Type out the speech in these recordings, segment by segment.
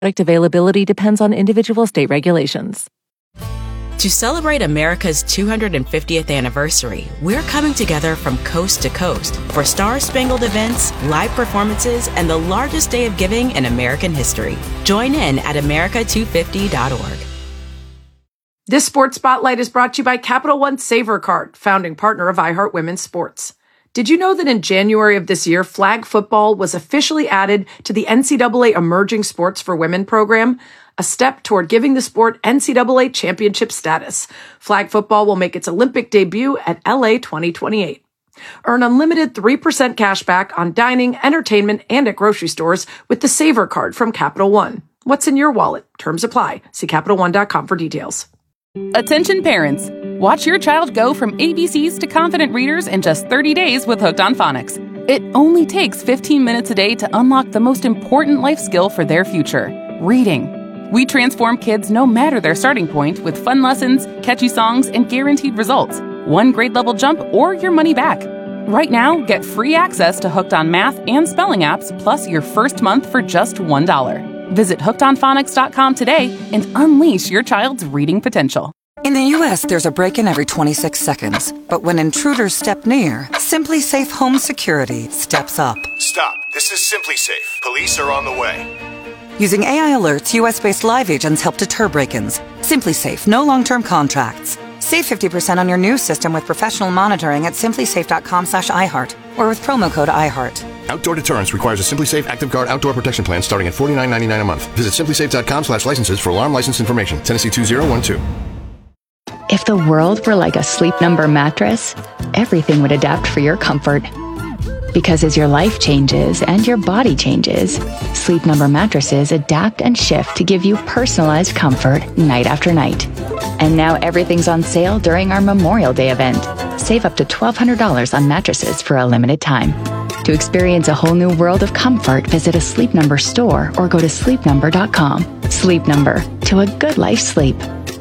Product availability depends on individual state regulations. To celebrate America's 250th anniversary, we're coming together from coast to coast for star-spangled events, live performances, and the largest day of giving in American history. Join in at america250.org. This Sports Spotlight is brought to you by Capital One Saver Card, founding partner of iHeart Women's Sports. Did you know that in January of this year, flag football was officially added to the NCAA Emerging Sports for Women program, a step toward giving the sport NCAA championship status? Flag football will make its Olympic debut at LA 2028. Earn unlimited 3% cash back on dining, entertainment, and at grocery stores with the Saver Card from Capital One. What's in your wallet? Terms apply. See CapitalOne.com for details. Attention parents. Watch your child go from ABCs to confident readers in just 30 days with Hooked on Phonics. It only takes 15 minutes a day to unlock the most important life skill for their future, reading. We transform kids no matter their starting point with fun lessons, catchy songs, and guaranteed results. One grade level jump or your money back. Right now, get free access to Hooked on Math and Spelling apps plus your first month for just $1. Visit hookedonphonics.com today and unleash your child's reading potential. In the U.S., there's a break-in every 26 seconds. But when intruders step near, Simply Safe Home Security steps up. Stop. This is Simply Safe. Police are on the way. Using AI alerts, U.S.-based live agents help deter break-ins. Simply Safe, no long-term contracts. Save 50% on your new system with professional monitoring at simplysafe.com/iHeart or with promo code iHeart. Outdoor deterrence requires a Simply Safe Active Guard outdoor protection plan starting at $49.99 a month. Visit simplysafe.com/licenses for alarm license information. Tennessee 2012. If the world were like a Sleep Number mattress, everything would adapt for your comfort. Because as your life changes and your body changes, Sleep Number mattresses adapt and shift to give you personalized comfort night after night. And now everything's on sale during our Memorial Day event. Save up to $1,200 on mattresses for a limited time. To experience a whole new world of comfort, visit a Sleep Number store or go to sleepnumber.com. Sleep Number, to a good life's sleep.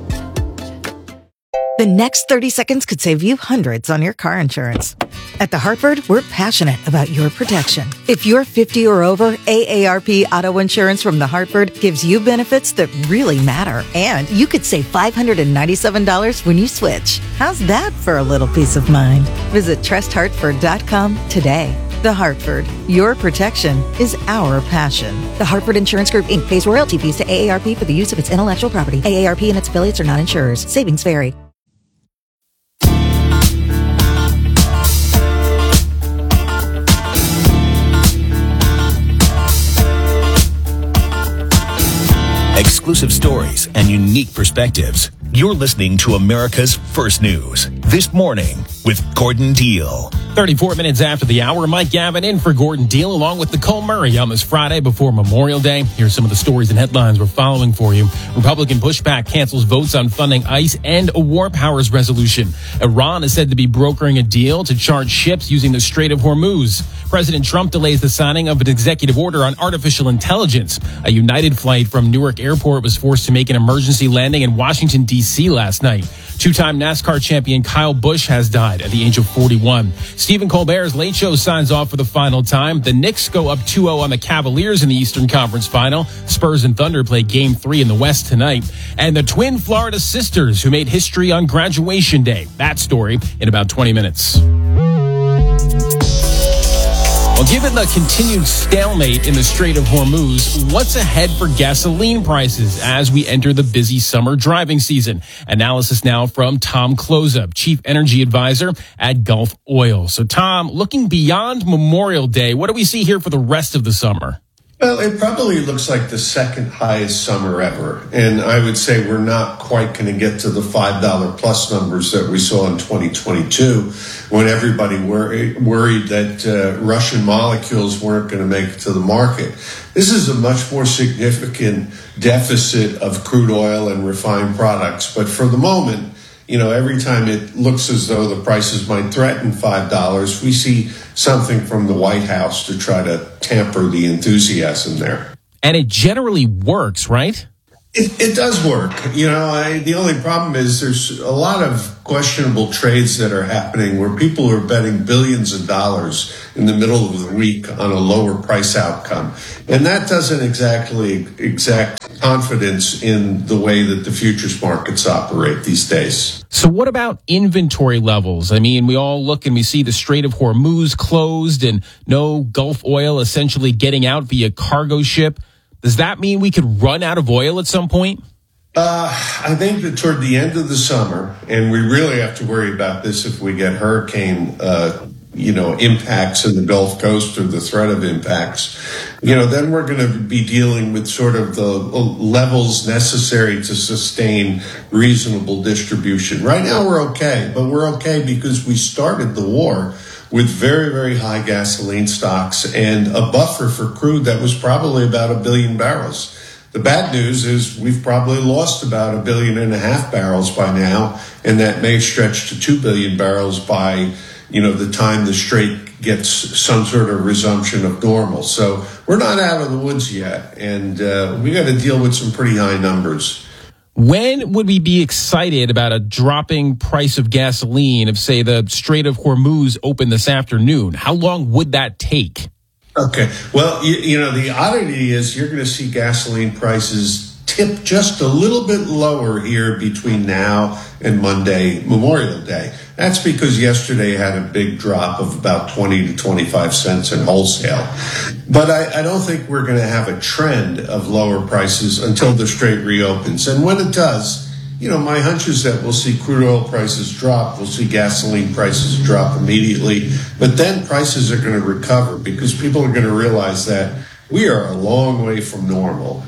The next 30 seconds could save you hundreds on your car insurance. At The Hartford, we're passionate about your protection. If you're 50 or over, AARP Auto Insurance from The Hartford gives you benefits that really matter. And you could save $597 when you switch. How's that for a little peace of mind? Visit trusthartford.com today. The Hartford, your protection is our passion. The Hartford Insurance Group, Inc. pays royalty fees to AARP for the use of its intellectual property. AARP and its affiliates are not insurers. Savings vary. Exclusive stories and unique perspectives. You're listening to America's First News This Morning with Gordon Deal. 34 minutes after the hour, Mike Gavin in for Gordon Deal along with Nicole Murray on this Friday before Memorial Day. Here's some of the stories and headlines we're following for you. Republican pushback cancels votes on funding ICE and a war powers resolution. Iran is said to be brokering a deal to charge ships using the Strait of Hormuz. President Trump delays the signing of an executive order on artificial intelligence. A United flight from Newark Airport was forced to make an emergency landing in Washington, D.C. last night. Two-time NASCAR champion Kyle Busch has died at the age of 41. Stephen Colbert's Late Show signs off for the final time. The Knicks go up 2-0 on the Cavaliers in the Eastern Conference Final. Spurs and Thunder play Game 3 in the West tonight. And the twin Florida sisters who made history on graduation day. That story in about 20 minutes. Well, given the continued stalemate in the Strait of Hormuz, what's ahead for gasoline prices as we enter the busy summer driving season? Analysis now from Tom Closeup, Chief Energy Advisor at Gulf Oil. So, Tom, looking beyond Memorial Day, what do we see here for the rest of the summer? Well, it probably looks like the second highest summer ever. And I would say we're not quite going to get to the $5 plus numbers that we saw in 2022 when everybody worried that Russian molecules weren't going to make it to the market. This is a much more significant deficit of crude oil and refined products. But for the moment, you know, every time it looks as though the prices might threaten $5, we see something from the White House to try to tamper the enthusiasm there. And it generally works, right? It does work. The only problem is there's a lot of questionable trades that are happening where people are betting billions of dollars in the middle of the week on a lower price outcome. And that doesn't exactly exact confidence in the way that the futures markets operate these days. So what about inventory levels? I mean, we all look and we see the Strait of Hormuz closed and no Gulf oil essentially getting out via cargo ship. Does that mean we could run out of oil at some point? I think that toward the end of the summer, and we really have to worry about this if we get hurricane, impacts in the Gulf Coast or the threat of impacts, then we're going to be dealing with sort of the levels necessary to sustain reasonable distribution. Right now we're okay, but we're okay because we started the war with very, very high gasoline stocks and a buffer for crude that was probably about 1 billion barrels. The bad news is we've probably lost about 1.5 billion barrels by now, and that may stretch to 2 billion barrels by, the time the Strait gets some sort of resumption of normal. So we're not out of the woods yet, and we got to deal with some pretty high numbers. When would we be excited about a dropping price of gasoline if, say, the Strait of Hormuz opened this afternoon? How long would that take? Okay. Well, the oddity is you're going to see gasoline prices tip just a little bit lower here between now and Monday, Memorial Day. That's because yesterday had a big drop of about 20 to 25 cents in wholesale. But I don't think we're going to have a trend of lower prices until the Strait reopens. And when it does, my hunch is that we'll see crude oil prices drop. We'll see gasoline prices drop immediately. But then prices are going to recover because people are going to realize that we are a long way from normal.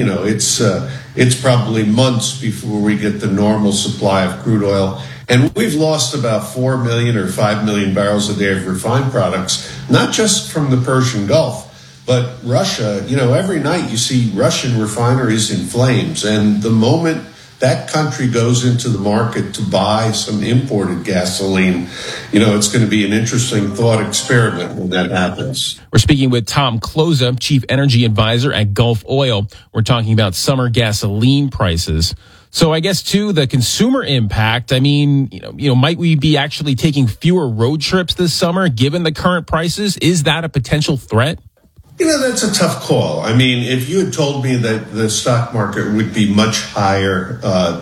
It's probably months before we get the normal supply of crude oil. And we've lost about 4 million or 5 million barrels a day of refined products, not just from the Persian Gulf, but Russia. Every night you see Russian refineries in flames. And the moment that country goes into the market to buy some imported gasoline, it's going to be an interesting thought experiment when that happens. We're speaking with Tom Kloza, Chief Energy Advisor at Gulf Oil. We're talking about summer gasoline prices. So I guess, too, the consumer impact, I mean, might we be actually taking fewer road trips this summer given the current prices? Is that a potential threat? That's a tough call. I mean, if you had told me that the stock market would be much higher,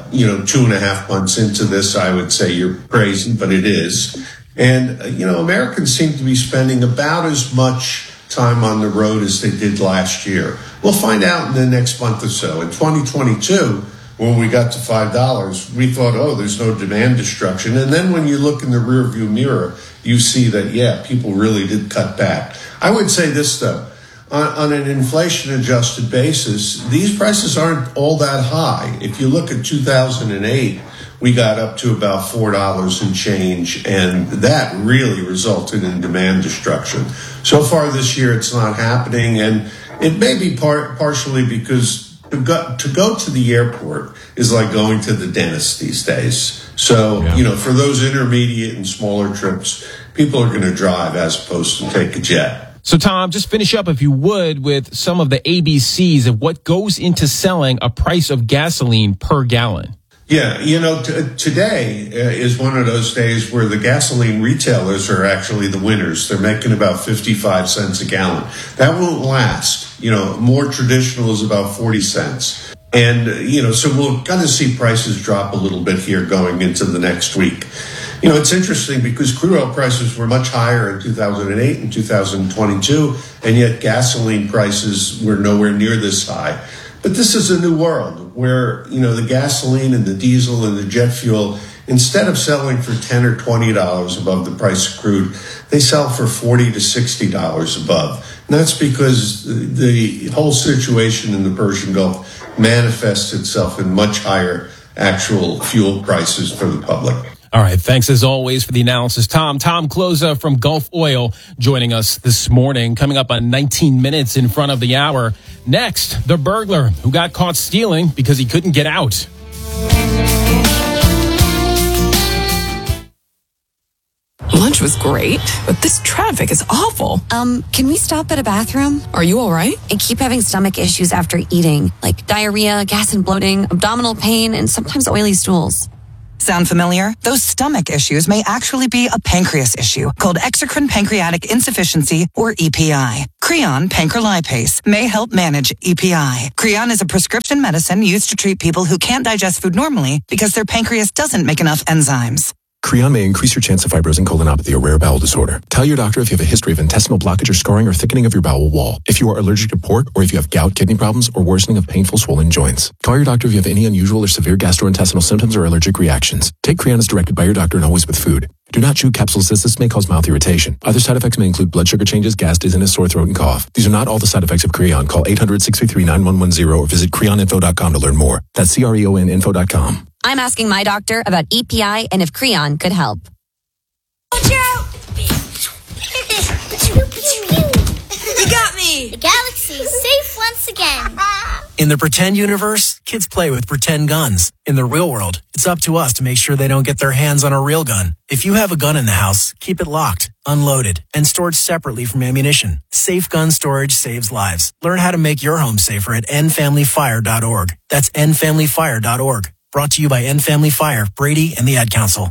2.5 months into this, I would say you're crazy, but it is. And, Americans seem to be spending about as much time on the road as they did last year. We'll find out in the next month or so. In 2022, when we got to $5, we thought, there's no demand destruction. And then when you look in the rearview mirror, you see that, people really did cut back. I would say this, though. On an inflation-adjusted basis, these prices aren't all that high. If you look at 2008, we got up to about $4 and change, and that really resulted in demand destruction. So far this year, it's not happening, and it may be partially because to go to the airport is like going to the dentist these days. So, for those intermediate and smaller trips, people are going to drive as opposed to take a jet. So, Tom, just finish up, if you would, with some of the ABCs of what goes into selling a price of gasoline per gallon. Yeah, today is one of those days where the gasoline retailers are actually the winners. They're making about 55 cents a gallon. That won't last. More traditional is about 40 cents. And, so we'll kind of see prices drop a little bit here going into the next week. It's interesting because crude oil prices were much higher in 2008 and 2022, and yet gasoline prices were nowhere near this high. But this is a new world where, the gasoline and the diesel and the jet fuel, instead of selling for $10 or $20 above the price of crude, they sell for $40 to $60 above. And that's because the whole situation in the Persian Gulf manifests itself in much higher actual fuel prices for the public. All right. Thanks, as always, for the analysis, Tom. Tom Kloza from Gulf Oil joining us this morning, coming up on 19 minutes in front of the hour. Next, the burglar who got caught stealing because he couldn't get out. Lunch was great, but this traffic is awful. Can we stop at a bathroom? Are you all right? I keep having stomach issues after eating, like diarrhea, gas and bloating, abdominal pain, and sometimes oily stools. Sound familiar? Those stomach issues may actually be a pancreas issue called exocrine pancreatic insufficiency, or EPI. Creon pancrelipase may help manage EPI. Creon is a prescription medicine used to treat people who can't digest food normally because their pancreas doesn't make enough enzymes. Creon may increase your chance of fibrosing colonopathy, a rare bowel disorder. Tell your doctor if you have a history of intestinal blockage or scarring or thickening of your bowel wall, if you are allergic to pork, or if you have gout, kidney problems, or worsening of painful swollen joints. Call your doctor if you have any unusual or severe gastrointestinal symptoms or allergic reactions. Take Creon as directed by your doctor and always with food. Do not chew capsules as this may cause mouth irritation. Other side effects may include blood sugar changes, gas, dizziness, sore throat, and cough. These are not all the side effects of Creon. Call 800-633-9110 or visit creoninfo.com to learn more. That's CREONinfo.com. I'm asking my doctor about EPI and if Creon could help. You got me! The galaxy is safe once again. In the pretend universe, kids play with pretend guns. In the real world, it's up to us to make sure they don't get their hands on a real gun. If you have a gun in the house, keep it locked, unloaded, and stored separately from ammunition. Safe gun storage saves lives. Learn how to make your home safer at endfamilyfire.org. That's endfamilyfire.org. Brought to you by End Family Fire, Brady, and the Ad Council.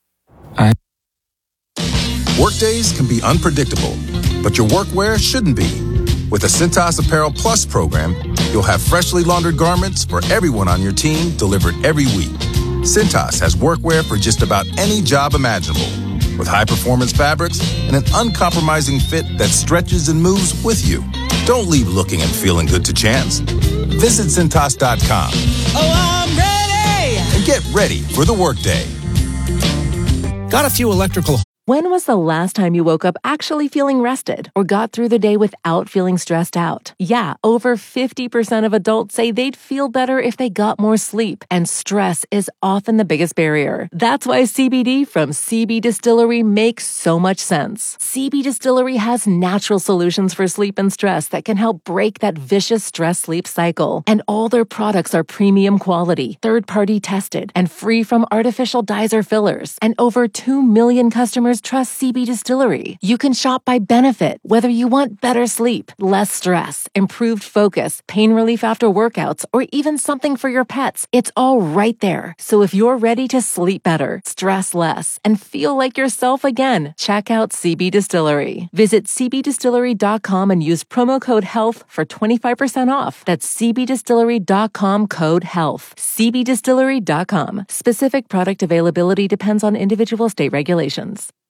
Workdays can be unpredictable, but your workwear shouldn't be. With the Cintas Apparel Plus program, you'll have freshly laundered garments for everyone on your team delivered every week. Cintas has workwear for just about any job imaginable, with high-performance fabrics and an uncompromising fit that stretches and moves with you. Don't leave looking and feeling good to chance. Visit Cintas.com. Oh, I'm ready! And get ready for the workday. Got a few electrical... When was the last time you woke up actually feeling rested or got through the day without feeling stressed out? Yeah, over 50% of adults say they'd feel better if they got more sleep, and stress is often the biggest barrier. That's why CBD from CB Distillery makes so much sense. CB Distillery has natural solutions for sleep and stress that can help break that vicious stress-sleep cycle. And all their products are premium quality, third-party tested, and free from artificial dyes or fillers. And over 2 million customers trust CB Distillery. You can shop by benefit, whether you want better sleep, less stress, improved focus, pain relief after workouts, or even something for your pets. It's all right there. So if you're ready to sleep better, stress less, and feel like yourself again, check out CB Distillery. Visit cbdistillery.com and use promo code HEALTH for 25% off. That's cbdistillery.com code HEALTH. cbdistillery.com. Specific product availability depends on individual state regulations.